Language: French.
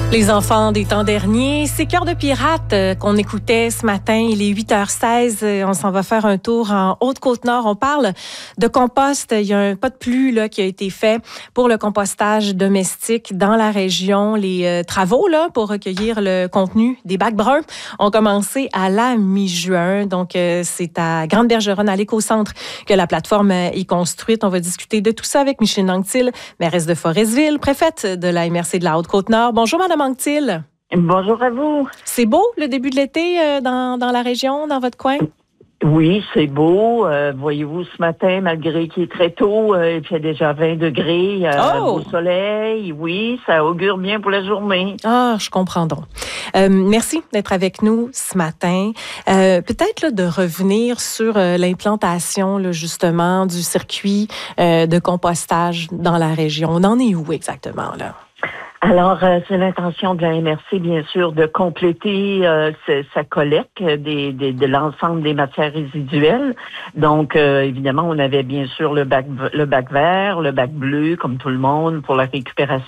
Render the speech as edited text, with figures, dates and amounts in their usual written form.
Les enfants des temps derniers, c'est Cœur de pirate qu'on écoutait ce matin. Il est 8h16. On s'en va faire un tour en Haute-Côte-Nord. On parle de compost. Il y a un pas de plus là, qui a été fait pour le compostage domestique dans la région. Les travaux là, pour recueillir le contenu des bacs bruns ont commencé à la mi-juin. Donc, c'est à Grande-Bergeronne, à l'Écocentre, que la plateforme est construite. On va discuter de tout ça avec Micheline Anctil, mairesse de Forestville, préfète de la MRC de la Haute-Côte-Nord. Bonjour, Madame Anctil. Bonjour à vous. C'est beau, le début de l'été dans la région, dans votre coin? Oui, c'est beau. Voyez-vous, ce matin, malgré qu'il est très tôt, il fait déjà 20 degrés, beau soleil. Oui, ça augure bien pour la journée. Ah, je comprends donc. Merci d'être avec nous ce matin. Peut-être là, de revenir sur l'implantation, là, justement, du circuit de compostage dans la région. On en est où exactement, là? Alors, c'est l'intention de la MRC, bien sûr, de compléter sa collecte de l'ensemble des matières résiduelles. Donc, évidemment, on avait bien sûr le bac vert, le bac bleu, comme tout le monde, pour la récupération